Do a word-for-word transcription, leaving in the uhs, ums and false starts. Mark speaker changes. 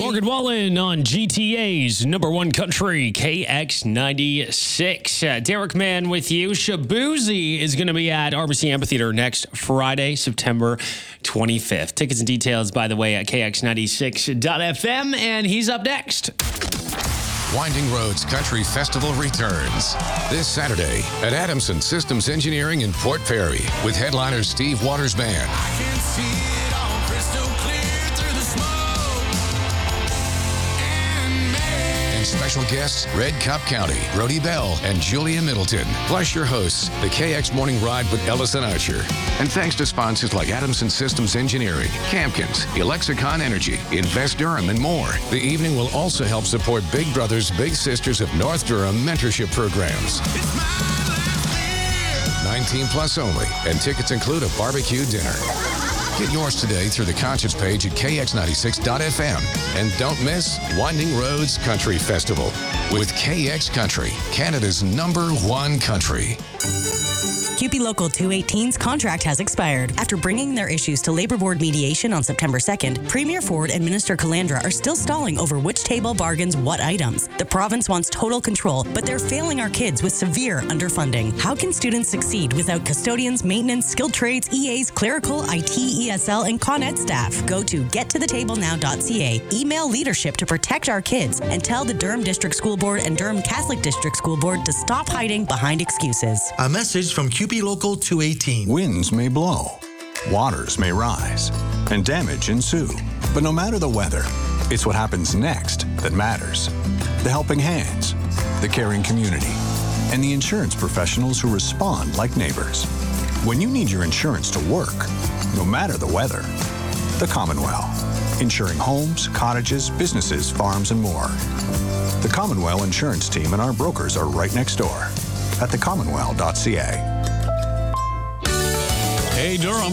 Speaker 1: Morgan Wallen on G T A's number one country, K X ninety-six. Uh, Derek Mann with you. Shaboozey is going to be at R B C Amphitheater next Friday, September twenty-fifth. Tickets and details, by the way, at K X ninety-six dot F M, and he's up next.
Speaker 2: Winding Roads Country Festival returns this Saturday at Adamson Systems Engineering in Port Perry with headliner Steve Waters Band.
Speaker 3: I can see it all crystal clear through the smoke and mist.
Speaker 2: And special guests Red Cup County, Brody Bell, and Julia Middleton. Plus your hosts, the K X Morning Ride with Ellison Archer. And thanks to sponsors like Adamson Systems Engineering, Campkins, Elexicon Energy, Invest Durham, and more. The evening will also help support Big Brothers Big Sisters of North Durham mentorship programs.
Speaker 3: It's my last year.
Speaker 2: nineteen plus only, and tickets include a barbecue dinner. Get yours today through the concerts page at K X ninety-six dot F M. And don't miss Winding Roads Country Festival with K X Country, Canada's number one country.
Speaker 4: C U P E Local two eighteen's contract has expired. After bringing their issues to Labor Board mediation on September second, Premier Ford and Minister Calandra are still stalling over which table bargains what items. The province wants total control, but they're failing our kids with severe underfunding. How can students succeed without custodians, maintenance, skilled trades, E As, clerical, I T, E S L, and Con Ed staff? Go to get to the table now dot C A, email leadership to protect our kids, and tell the Durham District School Board and Durham Catholic District School Board to stop hiding behind excuses.
Speaker 5: A message from C U P E Local two eighteen.
Speaker 6: Winds may blow, waters may rise, and damage ensue. But no matter the weather, it's what happens next that matters. The helping hands, the caring community, and the insurance professionals who respond like neighbors. When you need your insurance to work, no matter the weather, the Commonwealth, insuring homes, cottages, businesses, farms, and more. The Commonwealth Insurance Team and our brokers are right next door at the commonwealth dot C A.
Speaker 1: Hey, Durham.